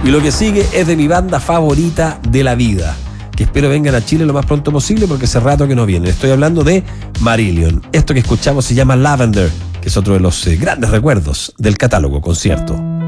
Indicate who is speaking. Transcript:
Speaker 1: Y lo que sigue es de mi banda favorita de la vida, que espero vengan a Chile lo más pronto posible porque hace rato que no vienen. Estoy hablando de Marillion. Esto que escuchamos se llama Lavender, que es otro de los grandes recuerdos del catálogo concierto.